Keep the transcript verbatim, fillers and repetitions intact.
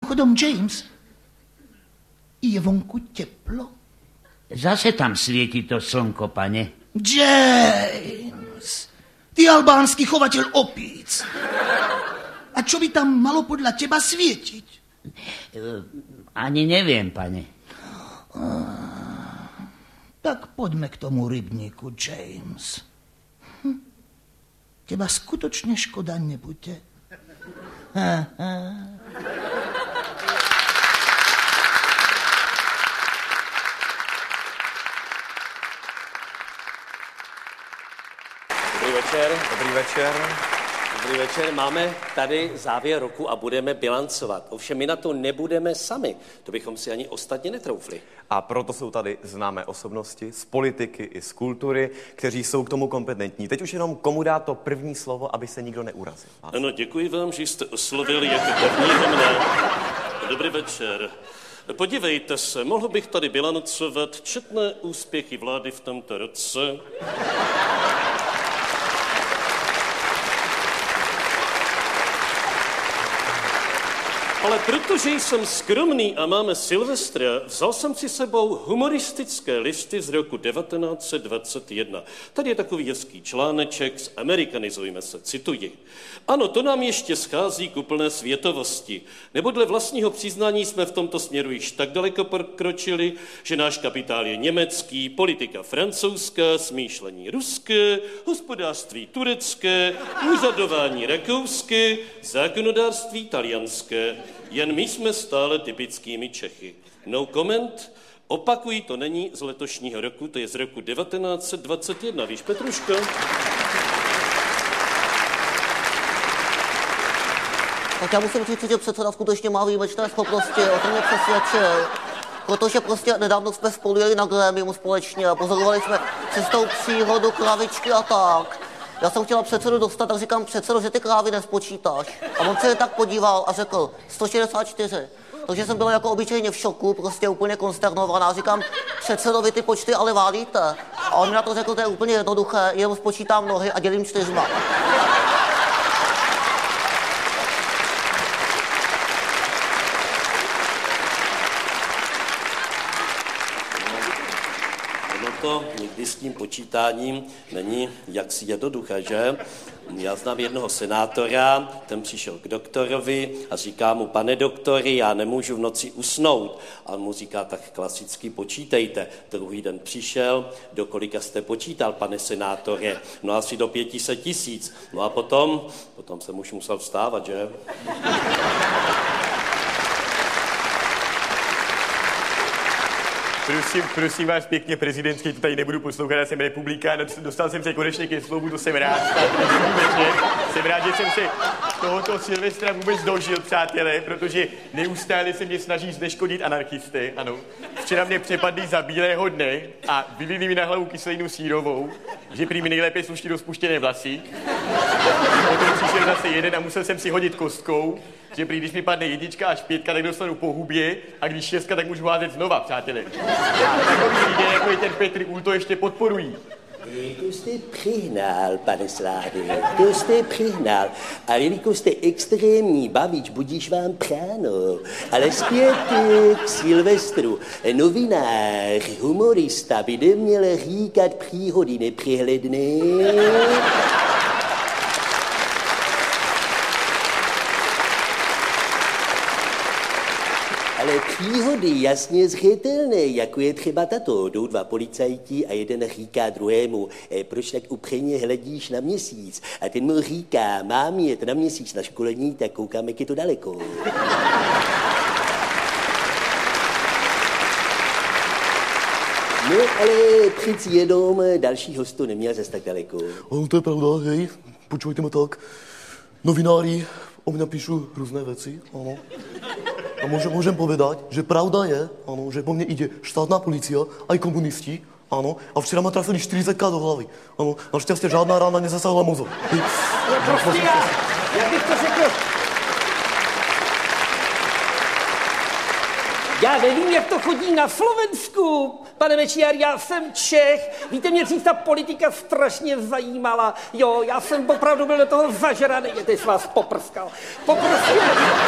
Mimochodom, James, je vonku teplo? Zase tam svieti to slnko, pane. James, ty albánsky chovateľ opíc. A čo by tam malo podľa teba svietiť? Ani neviem, pane. Tak poďme k tomu rybníku, James. Hm. Teba skutočne škoda nebude. Ha, ha. Dobrý večer. Dobrý večer. Dobrý večer. Máme tady závěr roku a budeme bilancovat. Ovšem my na to nebudeme sami. To bychom si ani ostatně netroufli. A proto jsou tady známé osobnosti z politiky i z kultury, kteří jsou k tomu kompetentní. Teď už jenom komu dá to první slovo, aby se nikdo neurazil. Vás. Ano, děkuji vám, že jste oslovili jako prvního mne. Dobrý večer. Podívejte se, mohl bych tady bilancovat četné úspěchy vlády v tomto roce. Ale protože jsem skromný a máme Silvestra, vzal jsem si sebou humoristické listy z roku devatenáct set dvacet jedna. Tady je takový hezký článeček, zamerikanizujme se, cituji. Ano, to nám ještě schází k úplné světovosti. Nebo dle vlastního přiznání jsme v tomto směru již tak daleko pokročili, že náš kapitál je německý, politika francouzská, smýšlení ruské, hospodářství turecké, úřadování rakouské, zákonodárství talianské. Jen my jsme stále typickými Čechy. No comment, opakují, to není z letošního roku, to je z roku devatenáct set dvacet jedna, víš, Petruško? Tak já musím říct, že předseda skutečně má výjimečné schopnosti, o tom mě přesvědčil. Protože prostě nedávno jsme spolu jeli na grémium společně a pozorovali jsme cestou přírodu, kravičky a tak. Já jsem chtěla předsedu dostat, tak říkám, předsedo, že ty krávy nespočítáš. A on se je tak podíval a řekl, sto šedesát čtyři. Takže jsem byla jako obyčejně v šoku, prostě úplně konsternovaná. Říkám, předsedo, vy ty počty ale válíte. A on mi na to řekl, to je úplně jednoduché, jenom spočítám nohy a dělím čtyřma. To někdy s tím počítáním není jaksi jednoduché, že? Já znám jednoho senátora, ten přišel k doktorovi a říká mu, pane doktori, já nemůžu v noci usnout. A on mu říká, tak klasicky počítejte. Druhý den přišel, do kolika jste počítal, pane senátore? No asi do pětiset tisíc. No a potom, potom jsem už musel vstávat, že? Prosím, prosím vás pěkně, prezidentský, to tady nebudu poslouchat, já jsem republikán, dostal jsem se konečně ke slovu, to jsem rád. Jsem rád, že jsem se tohoto Silvestra vůbec dožil, přátelé, protože neustále se mě snaží zneškodit anarchisty, ano. Včera mě přepadli za bílého dne a vylili mi na hlavu kyselinu sírovou, že prý mi nejlépe sluší rozpuštěné vlasy. Potom přišel zase jeden a musel jsem si hodit kostkou, že prý, když mi padne jednička až pětka, tak dostanu po hubě a když šestka, tak můžu házet znova, přátelé. A takový lidé, jako je ten Petr Úl, to ještě podporují. To jste přihnal, pane Slády, to jste přihnal. A jelikož jste extrémní bavič, budíš vám práno. Ale zpět k Silvestru. Novinář, humorista by neměl říkat příhody nepřehledné. Ale příhody jasně zřetelné, jako je třeba tato. Jdou dva policajti a jeden říká druhému, e, proč tak upřeně hledíš na měsíc? A ten mu říká, mám jet na měsíc na školení, tak koukám, jak je to daleko. No, ale přeci jenom další host to neměl zase tak daleko. No, to je pravda, hej, počujte ma tak. Novinári o mňa píšu rôzne veci, áno. A môžem, môžem povedať, že pravda je, áno, že po mne ide štátna polícia, aj komunisti, áno, a včera ma trafili štyridsaťkrát do hlavy. Áno, našťastie žádná rána nezasahla mozog. No prostě já, jak bych to řekl, já nevím, jak to chodí na Slovensku, pane Mečiar, já jsem Čech, víte, mě dřív ta politika strašně zajímala, jo, já jsem opravdu byl do toho zažraný, teď jsem vás poprskal, poprskal.